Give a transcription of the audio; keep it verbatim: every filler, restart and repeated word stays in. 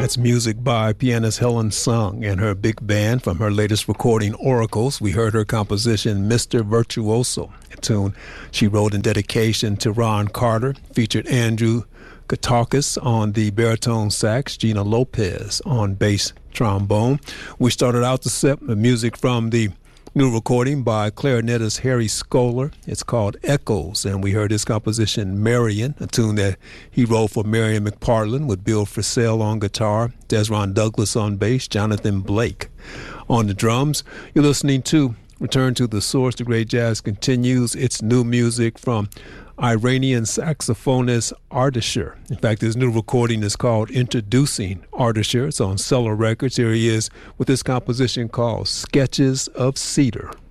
That's music by pianist Helen Sung and her big band from her latest recording, Oracles. We heard her composition, Mister Virtuoso, a tune she wrote in dedication to Ron Carter, featured Andrew Katakis on the baritone sax, Gina Lopez on bass trombone. We started out the set with music from the new recording by clarinetist Harry Scholar. It's called Echoes, and we heard his composition Marion, a tune that he wrote for Marion McPartland with Bill Frisell on guitar, Desron Douglas on bass, Jonathan Blake on the drums. You're listening to Return to the Source. The Great Jazz continues. It's new music from Iranian saxophonist Ardashir. In fact, his new recording is called Introducing Ardashir. It's on Cellar Records. Here he is with this composition called Sketches of Cedar.